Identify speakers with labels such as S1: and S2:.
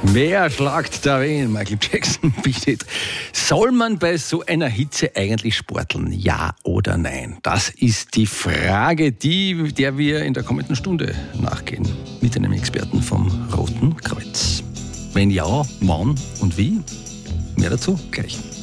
S1: Wer schlagt da wen? Michael Jackson bietet. Soll man bei so einer Hitze eigentlich sporteln? Ja oder nein? Das ist die Frage, der wir in der kommenden Stunde nachgehen. Mit einem Experten vom Roten Kreuz. Wenn ja, wann und wie? Mehr dazu gleich.